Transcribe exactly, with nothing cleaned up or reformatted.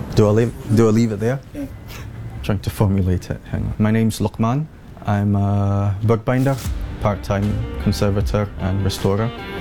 Do I leave, do I leave it there? Yeah. Trying to formulate it. Hang on. My name's Luqman. I'm a bookbinder, part-time conservator and restorer.